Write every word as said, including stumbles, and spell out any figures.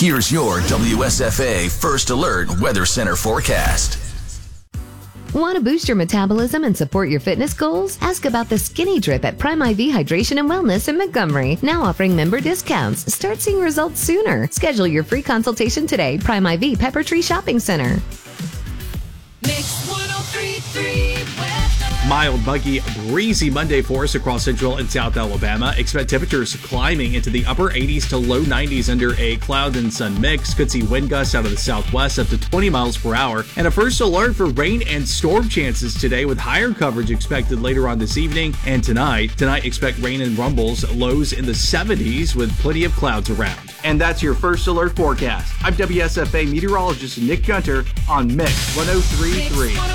Here's your W S F A First Alert Weather Center forecast. Want to boost your metabolism and support your fitness goals? Ask about the Skinny Drip at Prime I V Hydration and Wellness in Montgomery. Now offering member discounts. Start seeing results sooner. Schedule your free consultation today. Prime I V Pepper Tree Shopping Center. Mix one oh three point three weather. Mild, muggy, breezy Monday for us across Central and South Alabama. Expect temperatures climbing into the upper eighties to low nineties under a cloud and sun mix. Could see wind gusts out of the southwest up to twenty miles per hour. And a first alert for rain and storm chances today with higher coverage expected later on this evening and tonight. Tonight, expect rain and rumbles, lows in the seventies with plenty of clouds around. And that's your first alert forecast. I'm W S F A meteorologist Nick Gunter on Mix one oh three point three.